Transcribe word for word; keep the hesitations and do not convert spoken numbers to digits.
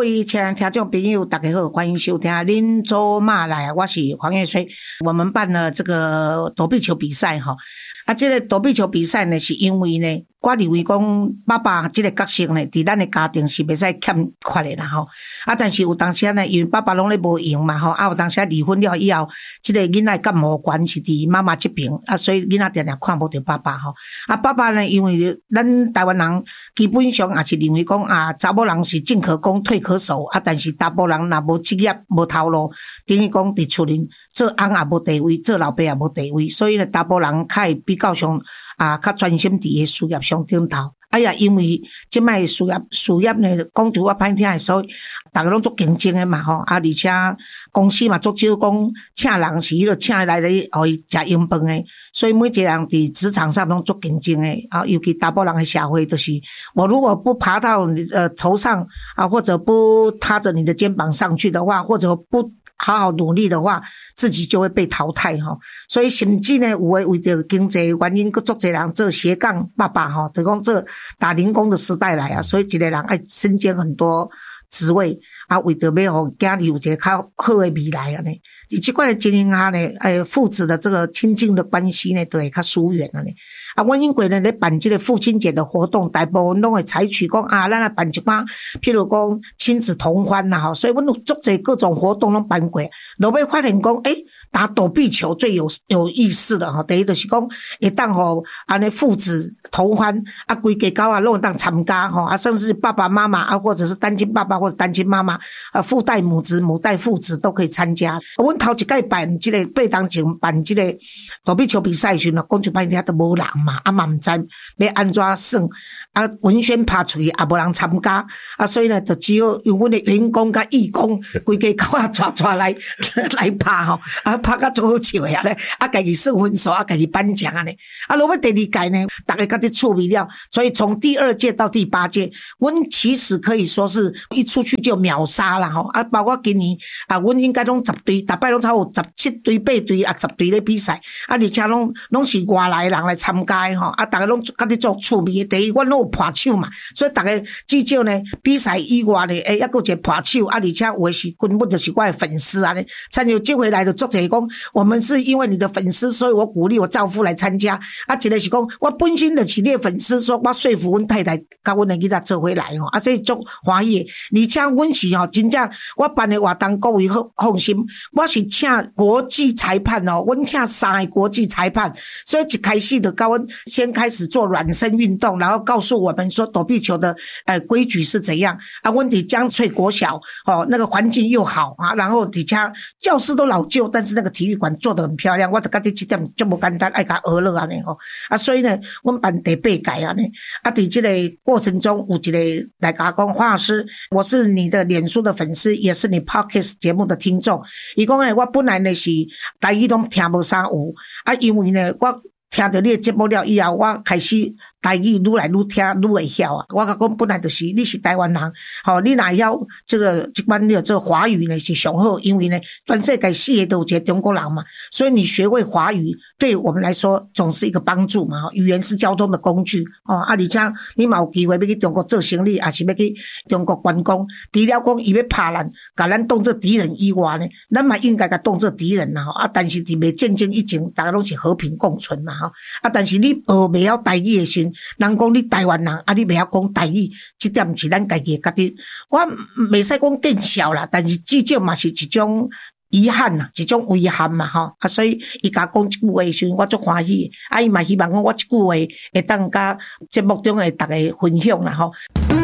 位亲爱的听众朋友大家好，欢迎收听恁做嘛来，我是黄月水。我们办了这个躲避球比赛哈，啊这个躲避球比赛呢是因为呢我认为讲爸爸这个角色呢伫咱的家庭是袂使欠缺的啦吼，啊但是有当时呢因为爸爸拢咧无用嘛吼，啊有当时离婚了以后，这个囡仔感冒关是伫妈妈这边啊，所以囡仔常常看无到爸爸吼，啊爸爸呢因为咱台湾人基本上也是认为讲啊查某人是进可攻退可守啊，但是大部分人若无职业无头路，等于讲伫厝里做翁也无地位，做老爸也无地位，所以呢大部分人较会比较上啊较专心伫诶事业上顶头。哎呀，因为即摆事业事业呢，讲句我歹听诶，所以大家拢做竞争诶嘛吼，啊而且公司嘛足少讲请人是迄个请来咧互伊食用饭诶，所以每一个人伫职场上拢做竞争诶啊，尤其大部分人诶社会就是，我如果不爬到你呃头上啊，或者不踏着你的肩膀上去的话，或者不好好努力的话，自己就会被淘汰哈。所以甚至呢，有诶为着经济原因，佮足侪人做斜杠爸爸哈，就讲这打零工的时代来啊，所以一个人爱身兼很多职位啊，为着要互囝儿有一个较好的未来啊呢。伫即款的情形下呢，诶，父子的这个亲近的关系呢，就会较疏远了呢。啊，阮因过呢咧办这个父亲节的活动，大部分拢会采取讲啊，咱来办一寡，譬如讲亲子同欢啦吼，所以阮有足侪各种活动拢办过，落尾发现讲，诶，打躲避球最有有意思的吼。第一就是讲，会当吼安尼父子同欢，啊，规家狗啊拢会当参加吼，啊，甚至是爸爸妈妈啊，或者是单亲爸爸或者单亲妈妈，啊，父代母子、母代父子都可以参加。阮头一届办这个八当前办这个躲避球比赛时呢，讲一摆听都无人。嘛，啊嘛毋知要安怎算，啊文宣拍出去也无人参加，啊所以呢，就只有用阮的员工甲义工，规家狗啊带带来来拍吼，啊拍甲足好笑诶啊咧，啊家己算分数，啊家己颁奖啊咧，啊落尾第二届呢，大家较啲趣味了，所以从第二届到第八届，阮其实可以说是一出去就秒杀啦吼，啊包括今年啊，阮应该拢十队，大摆拢差有十七队、八队啊，十队咧比赛，啊而且拢拢是外来的人来参加。吼啊，大家拢甲你做趣味的。第一，阮拢有拍手嘛，所以大家至少呢，比赛以外呢，诶，还佫有一个拍手啊，而且有诶是根本就是我的粉丝啊，参有机会来的作者讲，我们是因为你的粉丝，所以我鼓励我丈夫来参加。啊，一个是讲，我本身就是你的粉丝，说我说服阮太太，甲阮的囡仔做回来吼，啊，所以足欢喜的。而且阮是吼，真正我办的活动，各位放心，我是请国际裁判哦，阮请三个国际裁判，所以一开始就甲阮。先开始做软身运动，然后告诉我们说躲避球的呃规矩是怎样啊？问题江翠国小哦，那个环境又好啊，然后底下教室都老旧，但是那个体育馆做得很漂亮，我就觉得这点就不简单，爱甲学了安尼吼啊，所以呢，我们办第八届安尼啊，在这个过程中有一个来甲讲黄老师，我是你的脸书的粉丝，也是你 Podcast 节目的听众。伊讲呢，我本来呢是台语拢听无啥有啊，因为呢我。听到你的节目了以后，我开始台语愈来愈听愈会晓啊！我甲讲本来就是你是台湾人，吼、哦，你若晓这个这款你的这个华语呢是上好，因为呢全世界四个都有一个中国人嘛，所以你学会华语对我们来说总是一个帮助嘛。语言是交通的工具哦，啊，而且你嘛有机会要去中国做生意，还是要去中国观光，除了讲伊要拍咱，甲咱当作敌人以外呢，咱嘛应该甲当作敌人啦吼啊！但是伫未战争以前，大家拢是和平共存嘛。啊！但是你学袂晓台语的时阵，人讲你台湾人，啊，你袂晓讲台语，这点是咱家己的家己。我袂使讲见笑啦，但是至少嘛是一种遗憾啦，一种遗憾嘛吼。啊，所以伊甲讲一句话的时阵，我足欢喜。啊，伊嘛希望讲我一句话会当甲节目中的大家分享啦吼。